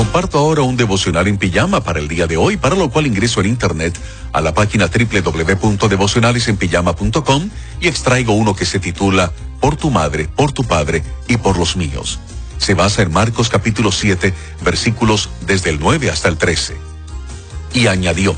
Comparto ahora un devocional en pijama para el día de hoy, para lo cual ingreso en internet a la página www.devocionalesenpijama.com y extraigo uno que se titula Por tu madre, por tu padre y por los míos. Se basa en Marcos capítulo 7, versículos desde el 9 hasta el 13. Y añadió,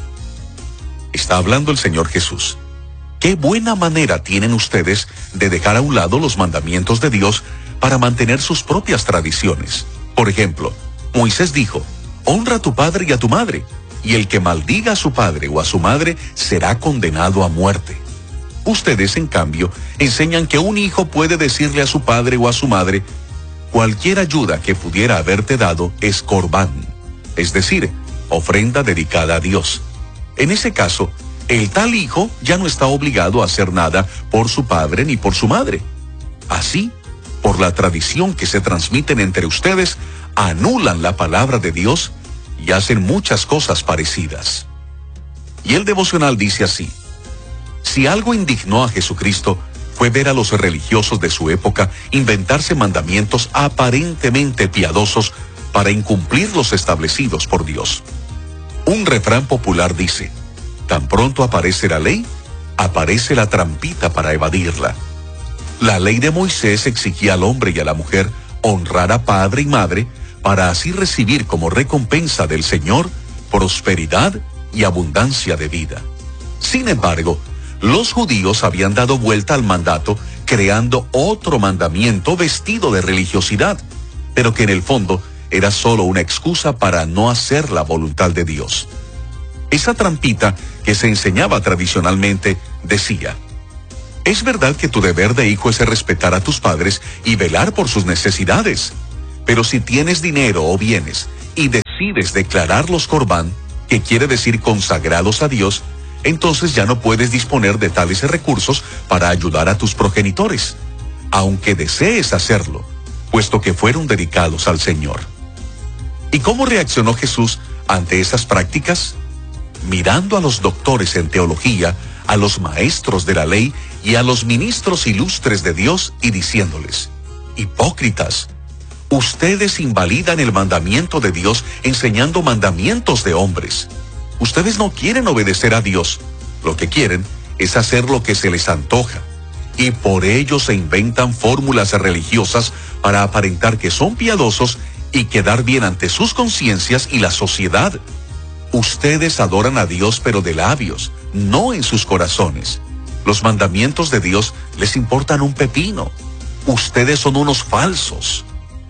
está hablando el Señor Jesús, qué buena manera tienen ustedes de dejar a un lado los mandamientos de Dios para mantener sus propias tradiciones. Por ejemplo, Moisés dijo, honra a tu padre y a tu madre, y el que maldiga a su padre o a su madre será condenado a muerte. Ustedes, en cambio, enseñan que un hijo puede decirle a su padre o a su madre, cualquier ayuda que pudiera haberte dado es corbán, es decir, ofrenda dedicada a Dios. En ese caso, el tal hijo ya no está obligado a hacer nada por su padre ni por su madre. Así, por la tradición que se transmiten entre ustedes, anulan la palabra de Dios y hacen muchas cosas parecidas. Y el devocional dice así, si algo indignó a Jesucristo fue ver a los religiosos de su época inventarse mandamientos aparentemente piadosos para incumplir los establecidos por Dios. Un refrán popular dice, tan pronto aparece la ley, aparece la trampita para evadirla. La ley de Moisés exigía al hombre y a la mujer honrar a padre y madre para así recibir como recompensa del Señor prosperidad y abundancia de vida. Sin embargo, los judíos habían dado vuelta al mandato creando otro mandamiento vestido de religiosidad, pero que en el fondo era solo una excusa para no hacer la voluntad de Dios. Esa trampita que se enseñaba tradicionalmente decía, es verdad que tu deber de hijo es respetar a tus padres y velar por sus necesidades, pero si tienes dinero o bienes y decides declararlos corbán, que quiere decir consagrados a Dios, entonces ya no puedes disponer de tales recursos para ayudar a tus progenitores, aunque desees hacerlo, puesto que fueron dedicados al Señor. ¿Y cómo reaccionó Jesús ante esas prácticas? Mirando a los doctores en teología, a los maestros de la ley y a los ministros ilustres de Dios y diciéndoles, hipócritas, ustedes invalidan el mandamiento de Dios enseñando mandamientos de hombres. Ustedes no quieren obedecer a Dios, lo que quieren es hacer lo que se les antoja, y por ello se inventan fórmulas religiosas para aparentar que son piadosos y quedar bien ante sus conciencias y la sociedad. Ustedes adoran a Dios pero de labios, no en sus corazones. Los mandamientos de Dios les importan un pepino. Ustedes son unos falsos.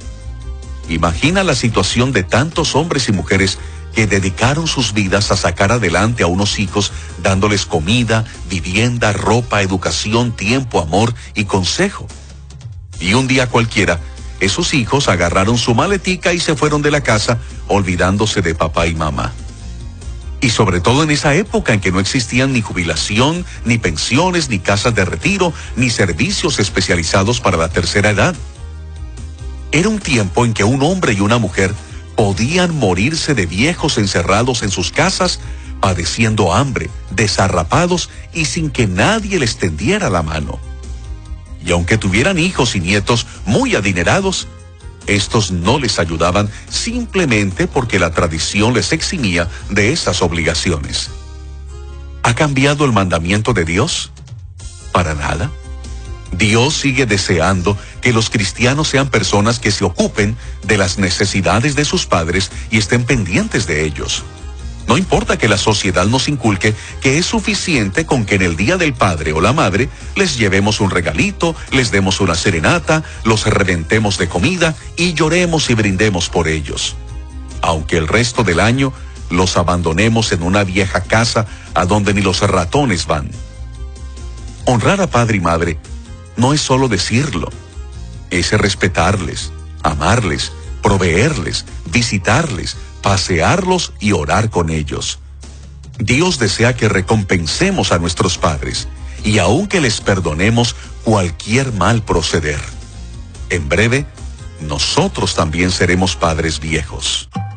Imagina la situación de tantos hombres y mujeres que dedicaron sus vidas a sacar adelante a unos hijos, dándoles comida, vivienda, ropa, educación, tiempo, amor y consejo. Y un día cualquiera, esos hijos agarraron su maletica y se fueron de la casa, olvidándose de papá y mamá. Y sobre todo en esa época en que no existían ni jubilación, ni pensiones, ni casas de retiro, ni servicios especializados para la tercera edad. Era un tiempo en que un hombre y una mujer podían morirse de viejos encerrados en sus casas, padeciendo hambre, desarrapados y sin que nadie les tendiera la mano. Y aunque tuvieran hijos y nietos muy adinerados, estos no les ayudaban simplemente porque la tradición les eximía de esas obligaciones. ¿Ha cambiado el mandamiento de Dios? Para nada. Dios sigue deseando que los cristianos sean personas que se ocupen de las necesidades de sus padres y estén pendientes de ellos. No importa que la sociedad nos inculque que es suficiente con que en el día del padre o la madre les llevemos un regalito, les demos una serenata, los reventemos de comida y lloremos y brindemos por ellos. Aunque el resto del año los abandonemos en una vieja casa a donde ni los ratones van. Honrar a padre y madre no es solo decirlo, es respetarles, amarles, proveerles, visitarles, pasearlos y orar con ellos. Dios desea que recompensemos a nuestros padres y aun que les perdonemos cualquier mal proceder. En breve, nosotros también seremos padres viejos.